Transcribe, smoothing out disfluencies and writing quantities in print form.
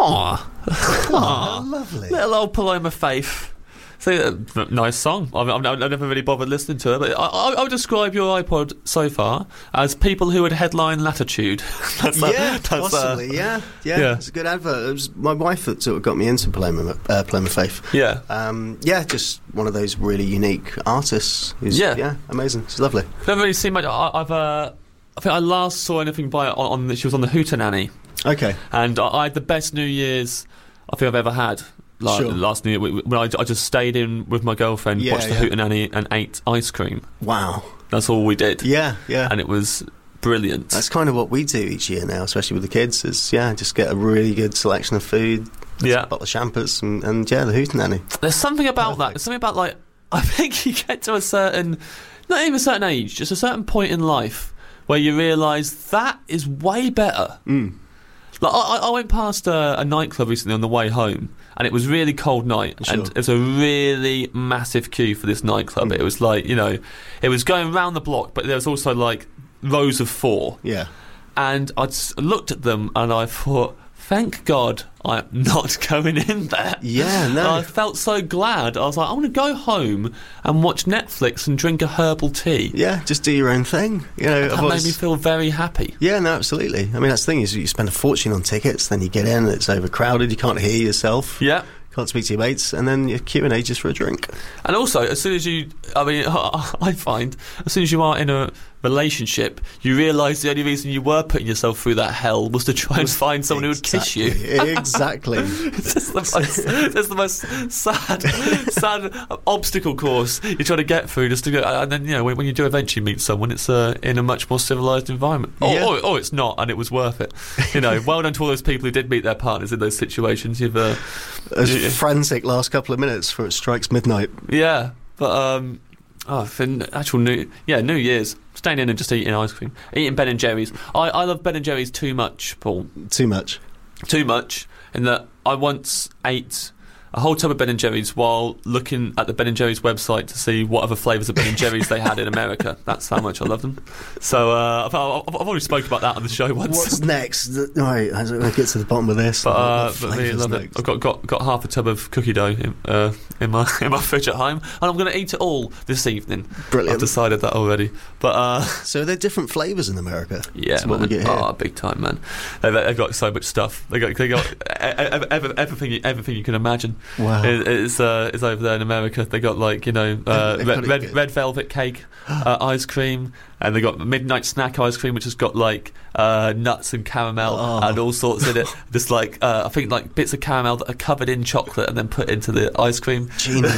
Lovely. Little old Paloma Faith. So, nice song. I've never really bothered listening to it, but I would describe your iPod so far as people who would headline Latitude. Possibly. Yeah. It's a good advert. It was my wife that sort of got me into Paloma Faith. Yeah. Just one of those really unique artists. Who's, amazing. She's lovely. Never really seen much. I think I last saw anything by on she was on the Hootenanny. Okay. And I had the best New Year's I think I've ever had. Last New Year, when I just stayed in with my girlfriend, watched the Hootenanny and ate ice cream. Wow. That's all we did. Yeah. And it was brilliant. That's kind of what we do each year now, especially with the kids, is, just get a really good selection of food, a bottle of champers, and the Hootenanny. There's something about that. There's something about, like, I think you get to a certain, not even a certain age, just a certain point in life where you realise that is way better. Like I went past a nightclub recently on the way home, and it was a really cold night, and it was a really massive queue for this nightclub. It was like, it was going round the block, but there was also like rows of 4. Yeah. And I looked at them and I thought, thank God I'm not going in there. Yeah, no. I felt so glad. I was like, I want to go home and watch Netflix and drink a herbal tea. Yeah, just do your own thing. That made me feel very happy. Yeah, no, absolutely. I mean, that's the thing, is you spend a fortune on tickets, then you get in, it's overcrowded, you can't hear yourself. Yeah. Can't speak to your mates, and then you're queuing ages for a drink. And also, as soon as I find, as soon as you are in a relationship, you realise the only reason you were putting yourself through that hell was to try and find someone who would kiss you. Exactly. It's the most sad obstacle course you try to get through, just to go, and then when you do eventually meet someone, it's in a much more civilised environment. Or it's not, and it was worth it. Well done to all those people who did meet their partners in those situations. Those frantic last couple of minutes before it strikes midnight. Yeah, but for actual New Year's, staying in and just eating ice cream, eating Ben and Jerry's. I love Ben and Jerry's too much, Paul. Too much, in that I once ate a whole tub of Ben and Jerry's while looking at the Ben and Jerry's website to see what other flavours of Ben and Jerry's they had in America. That's how much I love them. So I've already spoken about that on the show once. What's next? All right, I'll get to the bottom of this. But me, love it. I've got half a tub of cookie dough in my fridge at home, and I'm going to eat it all this evening. Brilliant. I've decided that already. But so they're different flavours in America. Yeah, that's what we get here. Big time, man. They've got so much stuff. They got everything you can imagine. Wow. It's over there in America. They got red velvet cake ice cream, and they got midnight snack ice cream, which has got nuts and caramel and all sorts in it. Just I think bits of caramel that are covered in chocolate and then put into the ice cream. Genius.